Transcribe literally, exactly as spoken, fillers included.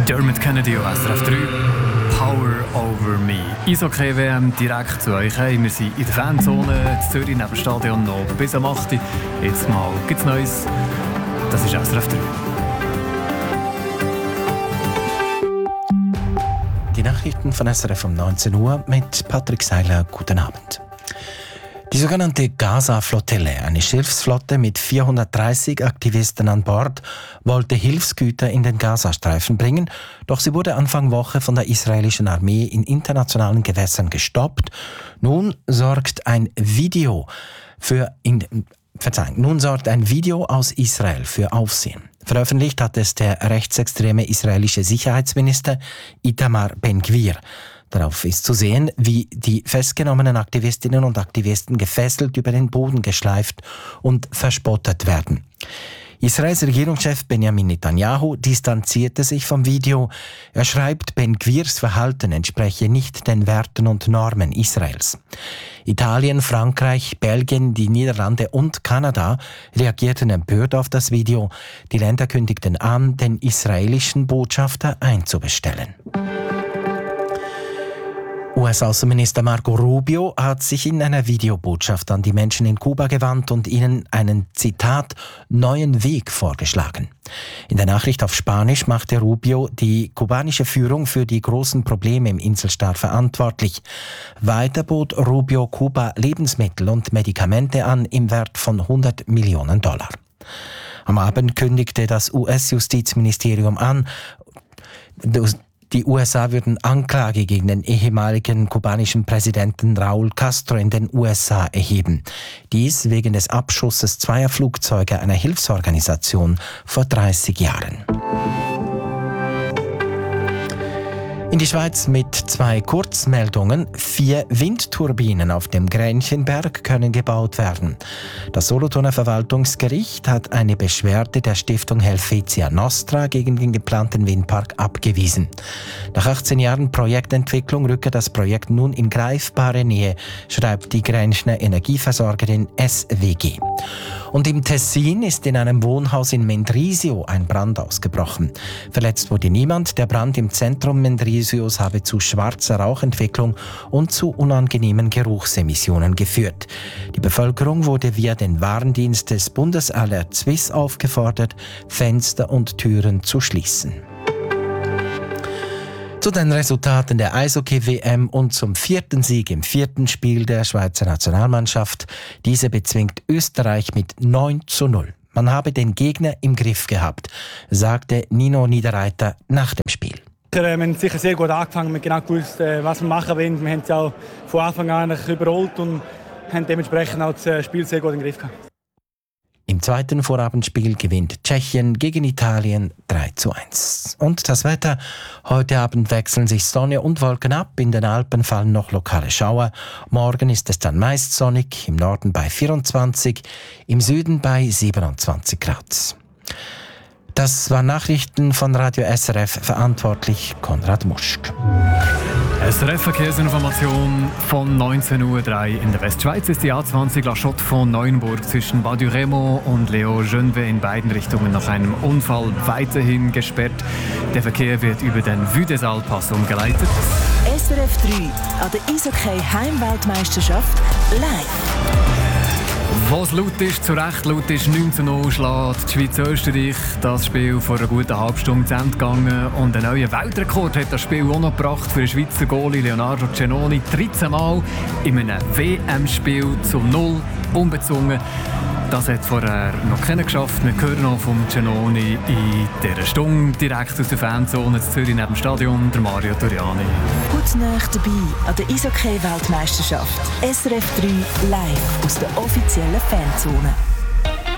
Dermot Kennedy, S R F drei, Power Over Me. Eishockey-W M direkt zu euch. Hey, wir sind in der Fanzone in Zürich neben dem Stadion noch bis am acht Uhr. Jetzt mal gibt's Neues. Das ist S R F drei. Die Nachrichten von S R F um neunzehn Uhr mit Patrick Seiler. Guten Abend. Die sogenannte Gaza-Flottille, eine Schiffsflotte mit vierhundertdreißig Aktivisten an Bord, wollte Hilfsgüter in den Gazastreifen bringen, doch sie wurde Anfang Woche von der israelischen Armee in internationalen Gewässern gestoppt. Nun sorgt ein Video für in, Verzeihung, nun sorgt ein Video aus Israel für Aufsehen. Veröffentlicht hat es der rechtsextreme israelische Sicherheitsminister Itamar Ben-Gvir. Darauf ist zu sehen, wie die festgenommenen Aktivistinnen und Aktivisten gefesselt über den Boden geschleift und verspottet werden. Israels Regierungschef Benjamin Netanyahu distanzierte sich vom Video. Er schreibt, Ben-Gvirs Verhalten entspreche nicht den Werten und Normen Israels. Italien, Frankreich, Belgien, die Niederlande und Kanada reagierten empört auf das Video. Die Länder kündigten an, den israelischen Botschafter einzubestellen. U S-Außenminister Marco Rubio hat sich in einer Videobotschaft an die Menschen in Kuba gewandt und ihnen einen, Zitat, neuen Weg vorgeschlagen. In der Nachricht auf Spanisch machte Rubio die kubanische Führung für die großen Probleme im Inselstaat verantwortlich. Weiter bot Rubio Kuba Lebensmittel und Medikamente an im Wert von hundert Millionen Dollar. Am Abend kündigte das U S-Justizministerium an, die U S A würden Anklage gegen den ehemaligen kubanischen Präsidenten Raúl Castro in den U S A erheben. Dies wegen des Abschusses zweier Flugzeuge einer Hilfsorganisation vor dreißig Jahren. In die Schweiz mit zwei Kurzmeldungen. Vier Windturbinen auf dem Gränchenberg können gebaut werden. Das Solothurner Verwaltungsgericht hat eine Beschwerde der Stiftung Helvetia Nostra gegen den geplanten Windpark abgewiesen. Nach achtzehn Jahren Projektentwicklung rücke das Projekt nun in greifbare Nähe, schreibt die Grenchner Energieversorgerin S W G. Und im Tessin ist in einem Wohnhaus in Mendrisio ein Brand ausgebrochen. Verletzt wurde niemand. Der Brand im Zentrum Mendrisios habe zu schwarzer Rauchentwicklung und zu unangenehmen Geruchsemissionen geführt. Die Bevölkerung wurde via den Warndienst des Bundesalert Suisse aufgefordert, Fenster und Türen zu schließen. Zu den Resultaten der Eishockey-W M und zum vierten Sieg im vierten Spiel der Schweizer Nationalmannschaft. Diese bezwingt Österreich mit neun zu null. Man habe den Gegner im Griff gehabt, sagte Nino Niederreiter nach dem Spiel. Wir haben sicher sehr gut angefangen, wir haben genau gewusst, was wir machen wollen. Wir haben es auch von Anfang an überholt und haben dementsprechend auch das Spiel sehr gut im Griff gehabt. Im zweiten Vorabendspiel gewinnt Tschechien gegen Italien drei zu eins. Und das Wetter. Heute Abend wechseln sich Sonne und Wolken ab. In den Alpen fallen noch lokale Schauer. Morgen ist es dann meist sonnig. Im Norden bei vierundzwanzig, im Süden bei siebenundzwanzig Grad. Das waren Nachrichten von Radio S R F, verantwortlich Konrad Muschk. S R F-Verkehrsinformation von neunzehn Uhr drei in der Westschweiz ist die A zwanzig La Chotte von Neuenburg zwischen Bas du Remo und Léo Geneve in beiden Richtungen nach einem Unfall weiterhin gesperrt. Der Verkehr wird über den Vue des Alpes umgeleitet. S R F drei an der Eishockey-Heimweltmeisterschaft live. Was laut ist, zu Recht laut ist, neun zu null schlägt die Schweiz-Österreich. Das Spiel vor einer guten halben Stunde zu Ende gegangen. Und einen neuen Weltrekord hat das Spiel auch noch gebracht für den Schweizer Goalie Leonardo Cenoni. dreizehn Mal in einem W M-Spiel zu null unbezwungen. Das hat vorher noch keiner geschafft. Wir hören noch vom Cenoni in dieser Stunde direkt aus der Fanzone in Zürich neben dem Stadion, der Mario Toriani. Gut nah dabei an der Eishockey-Weltmeisterschaft. S R F drei live aus der offiziellen Fanzone.